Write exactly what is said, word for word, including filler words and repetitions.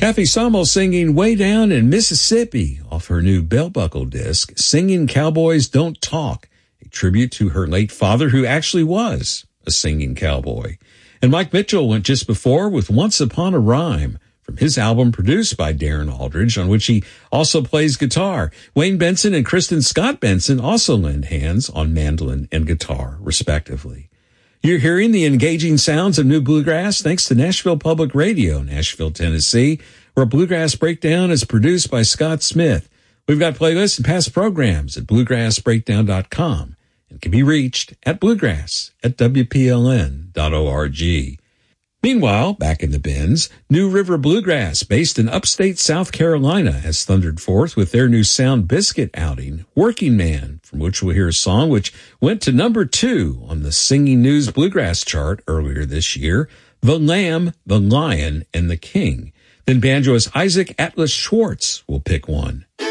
Kathy Sommel singing Way Down in Mississippi off her new belt buckle disc, Singing Cowboys Don't Talk, a tribute to her late father who actually was a singing cowboy. And Mike Mitchell went just before with Once Upon a Rhyme from his album produced by Darren Aldridge, on which he also plays guitar. Wayne Benson and Kristen Scott Benson also lend hands on mandolin and guitar, respectively. You're hearing the engaging sounds of New Bluegrass thanks to Nashville Public Radio, Nashville, Tennessee, where Bluegrass Breakdown is produced by Scott Smith. We've got playlists and past programs at bluegrass breakdown dot com and can be reached at bluegrass at w p l n dot org. Meanwhile, back in the bins, New River Bluegrass, based in upstate South Carolina, has thundered forth with their new Sound Biscuit outing, Working Man, from which we'll hear a song which went to number two on the Singing News Bluegrass chart earlier this year, The Lamb, the Lion, and the King. Then banjoist Isaac Atlas Schwartz will pick one.